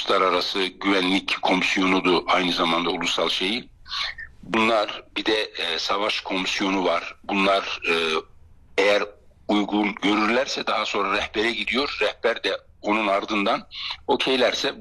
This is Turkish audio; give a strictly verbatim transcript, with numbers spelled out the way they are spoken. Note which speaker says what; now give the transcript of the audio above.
Speaker 1: Uluslararası Güvenlik Komisyonu'du aynı zamanda ulusal şeyi. Bunlar bir de e, savaş komisyonu var. Bunlar e, eğer uygun görürlerse daha sonra rehbere gidiyor. Rehber de onun ardından okeylerse